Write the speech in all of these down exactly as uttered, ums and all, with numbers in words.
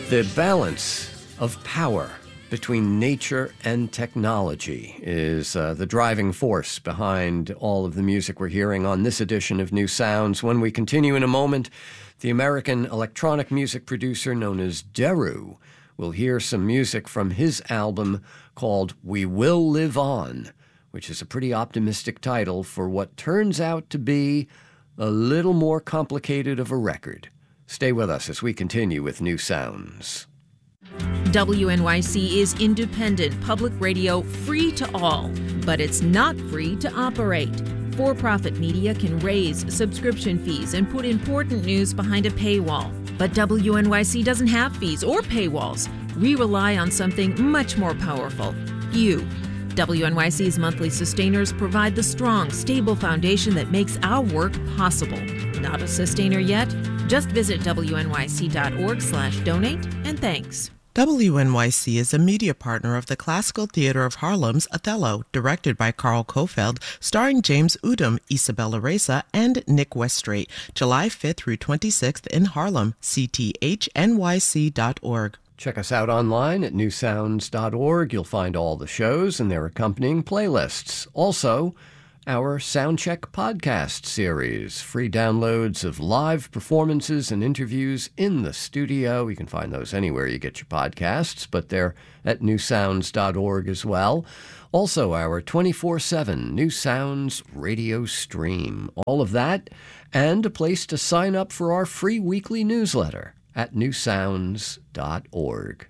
The balance of power between nature and technology is uh, the driving force behind all of the music we're hearing on this edition of New Sounds. When we continue in a moment, the American electronic music producer known as Deru will hear some music from his album called We Will Live On, which is a pretty optimistic title for what turns out to be a little more complicated of a record. Stay with us as we continue with New Sounds. W N Y C is independent public radio, free to all, but it's not free to operate. For-profit media can raise subscription fees and put important news behind a paywall. But W N Y C doesn't have fees or paywalls. We rely on something much more powerful, you. W N Y C's monthly sustainers provide the strong, stable foundation that makes our work possible. Not a sustainer yet? Just visit W N Y C dot org slash donate and thanks. W N Y C is a media partner of the Classical Theater of Harlem's Othello, directed by Carl Kofeld, starring James Udom, Isabella Reza, and Nick Weststraight, July fifth through twenty-sixth in Harlem, C T H N Y C dot org. Check us out online at new sounds dot org. You'll find all the shows and their accompanying playlists. Also, our Soundcheck podcast series, free downloads of live performances and interviews in the studio. You can find those anywhere you get your podcasts, but they're at new sounds dot org as well. Also, our twenty-four seven New Sounds radio stream. All of that, and a place to sign up for our free weekly newsletter at new sounds dot org.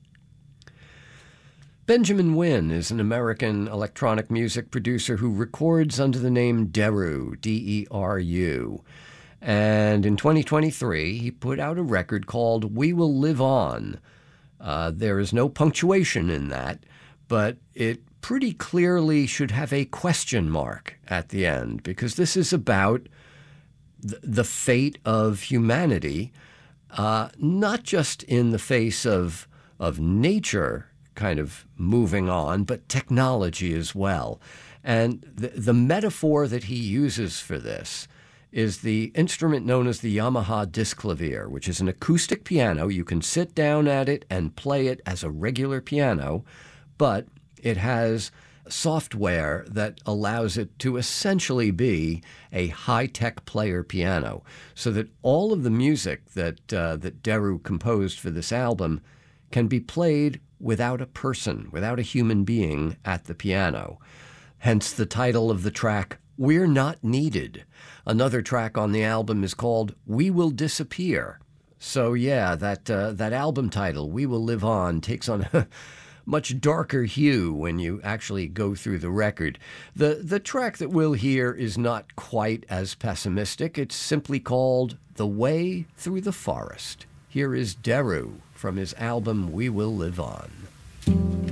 Benjamin Wynn is an American electronic music producer who records under the name Deru, D E R U. And in twenty twenty-three, he put out a record called We Will Live On. Uh, there is no punctuation in that, but it pretty clearly should have a question mark at the end, because this is about th- the fate of humanity, uh, not just in the face of, of nature kind of moving on, but technology as well. And the, the metaphor that he uses for this is the instrument known as the Yamaha Disclavier, which is an acoustic piano. You can sit down at it and play it as a regular piano, but it has software that allows it to essentially be a high-tech player piano, so that all of the music that uh, that Deru composed for this album can be played without a person, without a human being at the piano. Hence the title of the track, We're Not Needed. Another track on the album is called We Will Disappear. So yeah, that uh, that album title, We Will Live On, takes on a much darker hue when you actually go through the record. The, the track that we'll hear is not quite as pessimistic. It's simply called The Way Through the Forest. Here is Deru from his album We Will Live On.